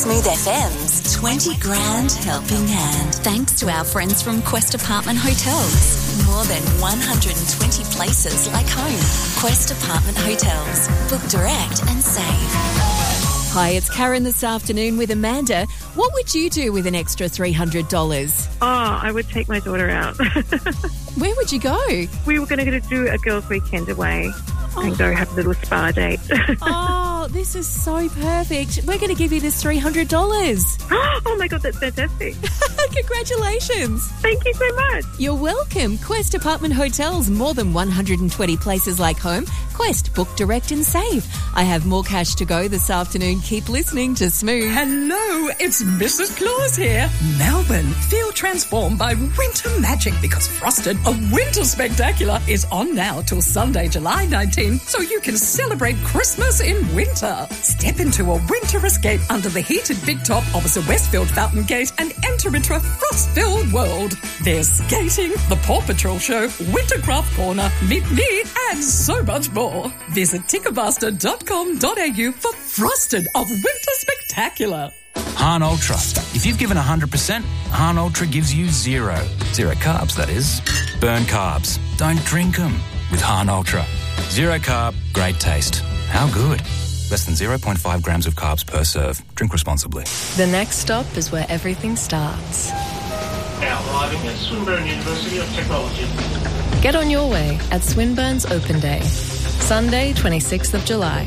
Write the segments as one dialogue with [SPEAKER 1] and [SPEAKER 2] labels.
[SPEAKER 1] Smooth FM's 20 Grand Helping Hand. Thanks to our friends from Quest Apartment Hotels. More than 120 places like home. Quest Apartment Hotels. Book direct and save.
[SPEAKER 2] Hi, it's Karen this afternoon with Amanda. What would you do with an extra $300?
[SPEAKER 3] Oh, I would take my daughter out.
[SPEAKER 2] Where would you go?
[SPEAKER 3] We were going to do a girls' weekend away and go have a little spa date.
[SPEAKER 2] Oh, this is so perfect. We're going to give you this $300.
[SPEAKER 3] Oh my God, that's fantastic.
[SPEAKER 2] Congratulations.
[SPEAKER 3] Thank you so much.
[SPEAKER 2] You're welcome. Quest Apartment Hotels, more than 120 places like home. Quest, book direct and save. I have more cash to go this afternoon. Keep listening to Smooth.
[SPEAKER 4] Hello, it's Mrs. Claus here. Melbourne, feel transformed by winter magic because Frosted, a winter spectacular, is on now till Sunday, July 19, so you can celebrate Christmas in winter. Step into a winter escape under the heated big top opposite Westfield Fountain Gate and enter into a frost-filled world. There's skating, the Paw Patrol show, Wintercraft Corner, Meet Me, and so much more. Visit tickermaster.com.au for Frosted, a winter spectacular.
[SPEAKER 5] Hahn Ultra. If you've given 100%, Hahn Ultra gives you zero. Zero carbs, that is. Burn carbs. Don't drink them with Hahn Ultra. Zero carb, great taste. How good? Less than 0.5 grams of carbs per serve. Drink responsibly.
[SPEAKER 6] The next stop is where everything starts.
[SPEAKER 7] Now arriving at Swinburne University of Technology.
[SPEAKER 6] Get on your way at Swinburne's Open Day. Sunday, 26th of July.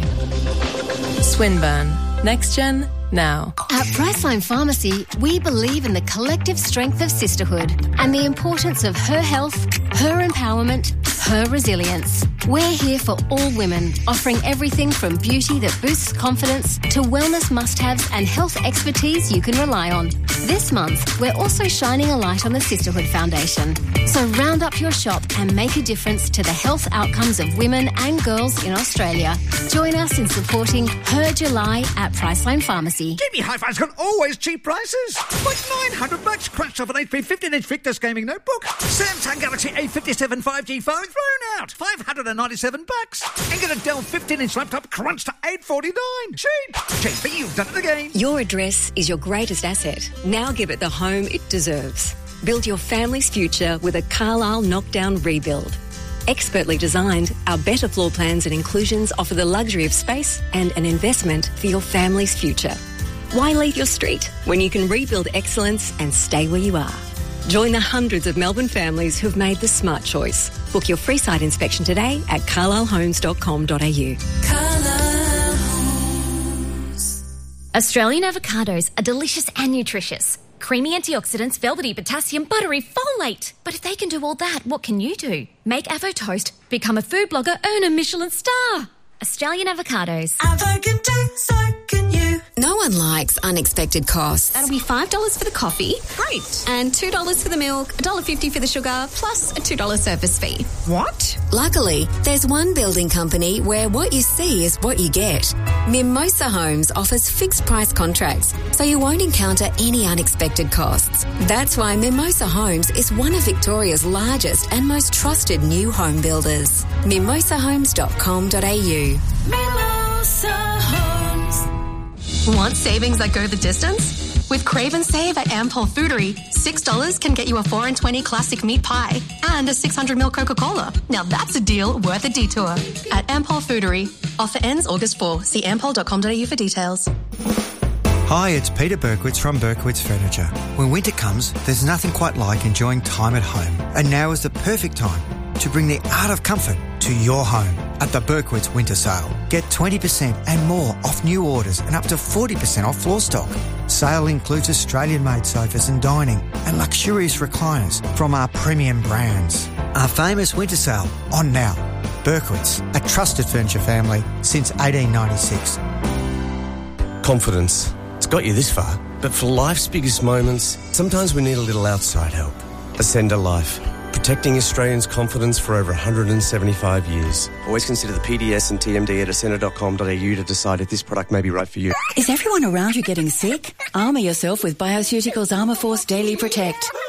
[SPEAKER 6] Swinburne. Next Gen, now.
[SPEAKER 8] At Priceline Pharmacy, we believe in the collective strength of sisterhood and the importance of her health, her empowerment, her resilience. We're here for all women, offering everything from beauty that boosts confidence to wellness must-haves and health expertise you can rely on. This month, we're also shining a light on the Sisterhood Foundation. So round up your shop and make a difference to the health outcomes of women and girls in Australia. Join us in supporting Her July at Priceline Pharmacy.
[SPEAKER 9] JB Hi-Fi's got always cheap prices. Like $900 crunched off an HP 15-inch Victus gaming notebook. Samsung Galaxy A57 5G phone thrown out. $597. And get a Dell 15-inch laptop crunched to $849. Cheap. JB, you've done it again.
[SPEAKER 10] Your address is your greatest asset. Now give it the home it deserves. Build your family's future with a Carlisle knockdown rebuild. Expertly designed, our better floor plans and inclusions offer the luxury of space and an investment for your family's future. Why leave your street when you can rebuild excellence and stay where you are? Join the hundreds of Melbourne families who've made the smart choice. Book your free site inspection today at carlislehomes.com.au.
[SPEAKER 1] Carlisle Homes.
[SPEAKER 11] Australian avocados are delicious and nutritious. Creamy antioxidants, velvety potassium, buttery folate. But if they can do all that, what can you do? Make Avo Toast, become a food blogger, earn a Michelin star. Australian avocados.
[SPEAKER 1] Avo can do, so can you.
[SPEAKER 12] No one likes unexpected costs.
[SPEAKER 13] That'll be $5 for the coffee. Great. And $2 for the milk, $1.50 for the sugar, plus a $2 service fee.
[SPEAKER 9] What?
[SPEAKER 12] Luckily, there's one building company where what you see is what you get. Mimosa Homes offers fixed price contracts, so you won't encounter any unexpected costs. That's why Mimosa Homes is one of Victoria's largest and most trusted new home builders. mimosahomes.com.au.
[SPEAKER 1] Mimosa Homes.
[SPEAKER 13] Want savings that go the distance? With Crave and Save at Ampol Foodery, $6 can get you a 4 and 20 classic meat pie and a 600ml Coca-Cola. Now that's a deal worth a detour. At Ampol Foodery. Offer ends August 4. See ampol.com.au for details.
[SPEAKER 14] Hi, it's Peter Berkowitz from Berkowitz Furniture. When winter comes, there's nothing quite like enjoying time at home. And now is the perfect time to bring the art of comfort to your home at the Berkowitz Winter Sale. Get 20% and more off new orders and up to 40% off floor stock. Sale includes Australian-made sofas and dining and luxurious recliners from our premium brands. Our famous winter sale on now. Berkowitz, a trusted furniture family since 1896.
[SPEAKER 15] Confidence. It's got you this far, but for life's biggest moments, sometimes we need a little outside help. Ascender Life. Protecting Australians' confidence for over 175 years. Always consider the PDS and TMD at ascender.com.au to decide if this product may be right for you.
[SPEAKER 16] Is everyone around you getting sick? Armour yourself with Bioceuticals Armour Force Daily Protect.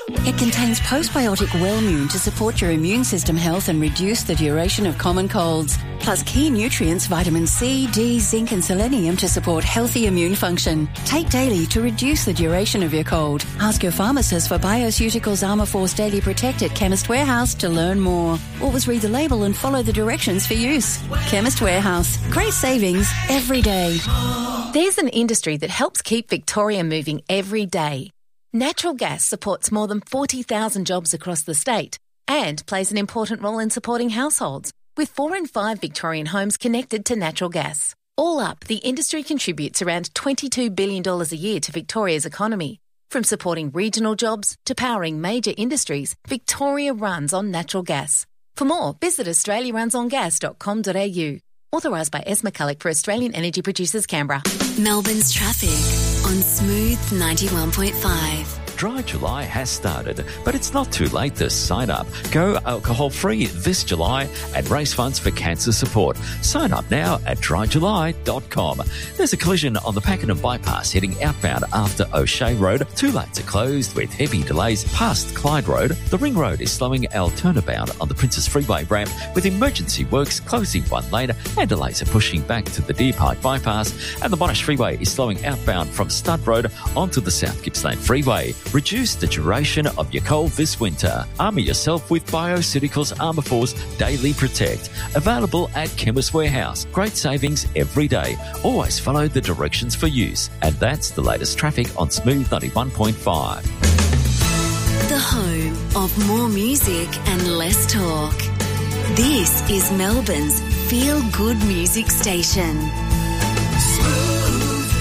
[SPEAKER 16] It contains postbiotic Wellmune to support your immune system health and reduce the duration of common colds. Plus key nutrients vitamin C, D, zinc and selenium to support healthy immune function. Take daily to reduce the duration of your cold. Ask your pharmacist for Bioceuticals Armourforce Daily Protect at Chemist Warehouse to learn more. Always read the label and follow the directions for use. Chemist Warehouse. Great savings every day.
[SPEAKER 11] There's an industry that helps keep Victoria moving every day. Natural gas supports more than 40,000 jobs across the state and plays an important role in supporting households, with 4 in 5 Victorian homes connected to natural gas. All up, the industry contributes around $22 billion a year to Victoria's economy. From supporting regional jobs to powering major industries, Victoria runs on natural gas. For more, visit australiarunsongas.com.au. Authorised by S. McCulloch for Australian Energy Producers, Canberra.
[SPEAKER 1] Melbourne's traffic on Smooth 91.5.
[SPEAKER 17] Dry July has started, but it's not too late to sign up. Go alcohol-free this July and raise funds for cancer support. Sign up now at dryjuly.com. There's a collision on the Pakenham bypass heading outbound after O'Shea Road. 2 lanes are closed with heavy delays past Clyde Road. The Ring Road is slowing our turnabout on the Princess Freeway ramp with emergency works closing 1 lane and delays are pushing back to the Deer Park bypass. And the Monash Freeway is slowing outbound from Stud Road onto the South Gippsland Freeway. Reduce the duration of your cold this winter. Armour yourself with Bioceuticals Armourforce Daily Protect. Available at Chemist Warehouse. Great savings every day. Always follow the directions for use. And that's the latest traffic on Smooth 91.5.
[SPEAKER 1] The home of more music and less talk. This is Melbourne's feel-good music station.
[SPEAKER 18] Smooth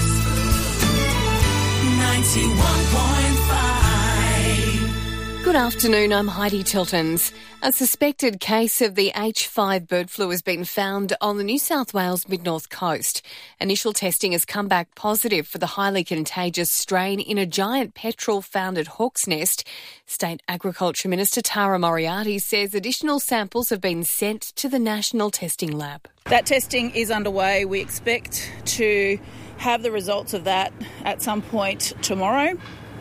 [SPEAKER 18] 91.5.
[SPEAKER 19] Good afternoon, I'm Heidi Tiltons. A suspected case of the H5 bird flu has been found on the New South Wales mid-north coast. Initial testing has come back positive for the highly contagious strain in a giant petrel found at Hawk's Nest. State Agriculture Minister Tara Moriarty says additional samples have been sent to the National Testing Lab.
[SPEAKER 20] That testing is underway. We expect to have the results of that at some point tomorrow.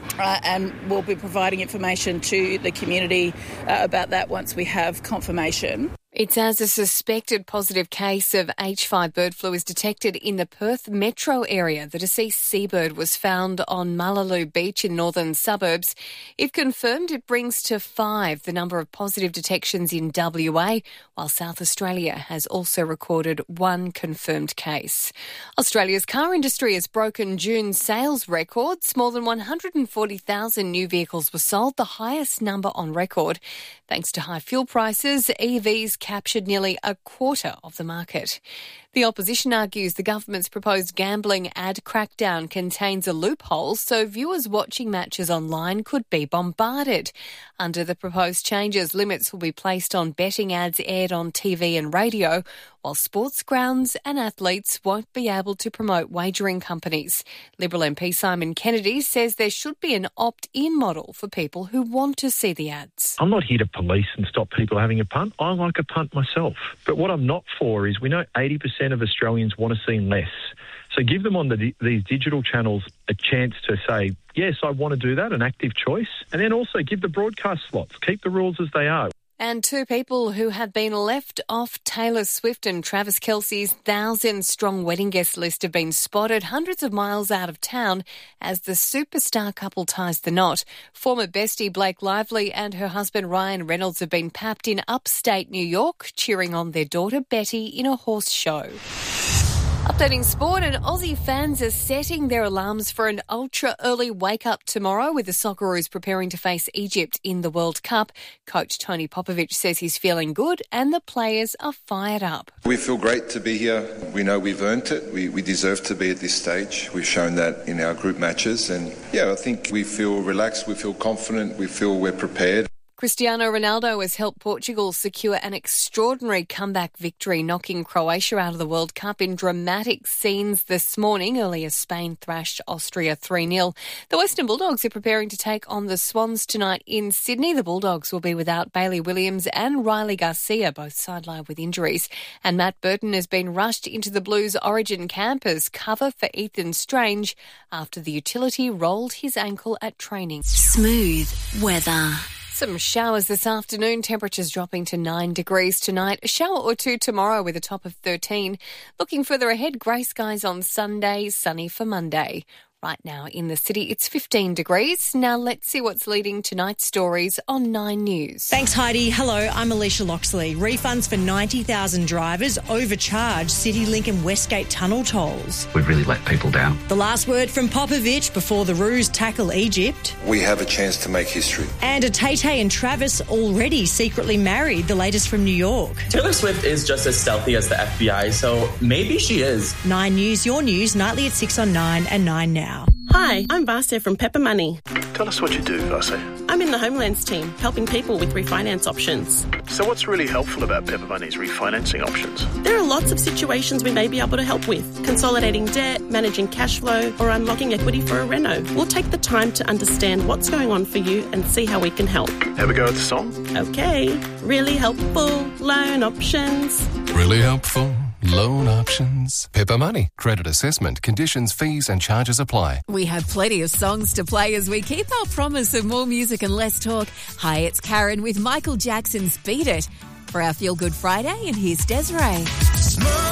[SPEAKER 20] And we'll be providing information to the community about that once we have confirmation.
[SPEAKER 19] It's as a suspected positive case of H5 bird flu is detected in the Perth metro area. The deceased seabird was found on Mullaloo Beach in northern suburbs. If confirmed, it brings to 5 the number of positive detections in WA, while South Australia has also recorded 1 confirmed case. Australia's car industry has broken June's sales records. More than 140,000 new vehicles were sold, the highest number on record. Thanks to high fuel prices, EVs captured nearly a quarter of the market. The opposition argues the government's proposed gambling ad crackdown contains a loophole so viewers watching matches online could be bombarded. Under the proposed changes, limits will be placed on betting ads aired on TV and radio, while sports grounds and athletes won't be able to promote wagering companies. Liberal MP Simon Kennedy says there should be an opt-in model for people who want to see the ads.
[SPEAKER 21] I'm not here to police and stop people having a punt. I like a punt myself. But what I'm not for is we know 80% of Australians want to see less. So give them on these digital channels a chance to say, yes, I want to do that, an active choice. And then also give the broadcast slots. Keep the rules as they are.
[SPEAKER 19] And 2 people who have been left off Taylor Swift and Travis Kelce's 1,000-strong wedding guest list have been spotted hundreds of miles out of town as the superstar couple ties the knot. Former bestie Blake Lively and her husband Ryan Reynolds have been papped in upstate New York, cheering on their daughter Betty in a horse show. Updating sport, and Aussie fans are setting their alarms for an ultra-early wake-up tomorrow with the Socceroos preparing to face Egypt in the World Cup. Coach Tony Popovic says he's feeling good and the players are fired up.
[SPEAKER 22] We feel great to be here. We know we've earned it. We deserve to be at this stage. We've shown that in our group matches. And, I think we feel relaxed, we feel confident, we feel we're prepared.
[SPEAKER 19] Cristiano Ronaldo has helped Portugal secure an extraordinary comeback victory, knocking Croatia out of the World Cup in dramatic scenes this morning. Earlier, Spain thrashed Austria 3-0. The Western Bulldogs are preparing to take on the Swans tonight in Sydney. The Bulldogs will be without Bailey Williams and Riley Garcia, both sidelined with injuries. And Matt Burton has been rushed into the Blues Origin camp as cover for Ethan Strange after the utility rolled his ankle at training.
[SPEAKER 1] Smooth weather.
[SPEAKER 19] Some showers this afternoon, temperatures dropping to 9 degrees tonight. A shower or two tomorrow with a top of 13. Looking further ahead, grey skies on Sunday, sunny for Monday. Right now in the city, it's 15 degrees. Now let's see what's leading tonight's stories on 9 News.
[SPEAKER 2] Thanks, Heidi. Hello, I'm Alicia Loxley. Refunds for 90,000 drivers overcharged CityLink and Westgate tunnel tolls.
[SPEAKER 3] We've really let people down.
[SPEAKER 2] The last word from Popovich before the Roos tackle Egypt.
[SPEAKER 22] We have a chance to make history.
[SPEAKER 2] And Tay and Travis already secretly married, the latest from New York.
[SPEAKER 23] Taylor Swift is just as stealthy as the FBI, so maybe she is.
[SPEAKER 2] 9 News, your news, nightly at 6 on 9 and 9 now.
[SPEAKER 24] Hi, I'm Vasya from Pepper Money.
[SPEAKER 25] Tell us what you do, Vasya.
[SPEAKER 24] I'm in the Homelands team, helping people with refinance options.
[SPEAKER 25] So what's really helpful about Pepper Money's refinancing options?
[SPEAKER 24] There are lots of situations we may be able to help with. Consolidating debt, managing cash flow, or unlocking equity for a reno. We'll take the time to understand what's going on for you and see how we can help.
[SPEAKER 25] Have a go at the song?
[SPEAKER 24] Okay. Really helpful loan options.
[SPEAKER 26] Really helpful loan options. Pepper Money. Credit assessment. Conditions, fees and charges apply.
[SPEAKER 27] We have plenty of songs to play as we keep our promise of more music and less talk. Hi, it's Karen with Michael Jackson's Beat It. For our Feel Good Friday, and here's Desiree.